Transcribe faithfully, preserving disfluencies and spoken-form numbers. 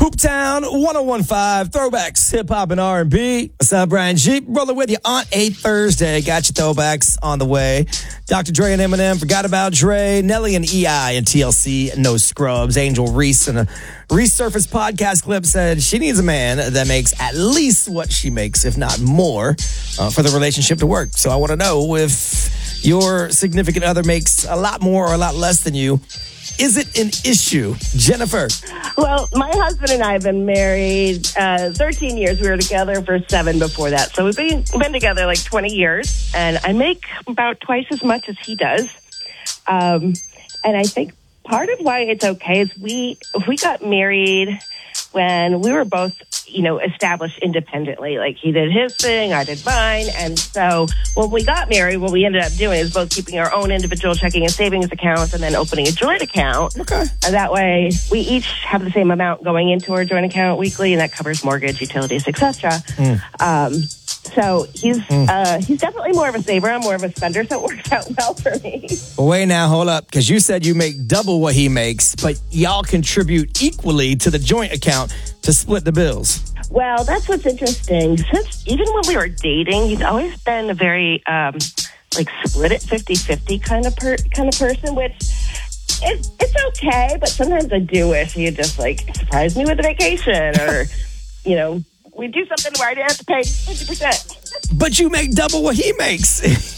Hooptown, one oh one point five, throwbacks, hip-hop, and R and B. What's up, Brian Jeep? Rolling with you on a Thursday. Got your throwbacks on the way. Doctor Dre and Eminem, Forgot About Dre. Nelly and E I and T L C, No Scrubs. Angel Reese in a resurfaced podcast clip said she needs a man that makes at least what she makes, if not more, uh, for the relationship to work. So I want to know if your significant other makes a lot more or a lot less than you. Is it an issue? Jennifer? Well, my husband and I have been married uh, thirteen years. We were together for seven before that. So we've been, been together like twenty years. And I make about twice as much as he does. Um, and I think part of why it's okay is we we got married when we were both, you know, established independently. Like, he did his thing, I did mine. And so when we got married, what we ended up doing is both keeping our own individual checking and savings accounts and then opening a joint account. Okay. And that way, we each have the same amount going into our joint account weekly, and that covers mortgage, utilities, et cetera. Mm. Um, so he's mm. uh, he's definitely more of a saver. I'm more of a spender, so it works out well for me. Well, wait now, hold up, because you said you make double what he makes, but y'all contribute equally to the joint account to split the bills. Well, that's what's interesting. Since even when we were dating, he's always been a very um, like split it fifty-fifty kind of per- kind of person, which is it's okay. But sometimes I do wish he'd just like surprise me with a vacation, or you know, we do something where I didn't have to pay fifty percent. But you make double what he makes.